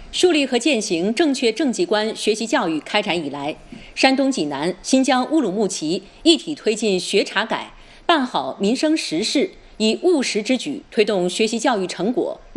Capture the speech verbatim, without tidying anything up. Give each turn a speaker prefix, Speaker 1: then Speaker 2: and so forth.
Speaker 1: 树立和践行正确政绩观学习教育开展以来，山东济南、新疆乌鲁木齐一体推进学查改，办好民生实事，以务实之举推动学习教育成果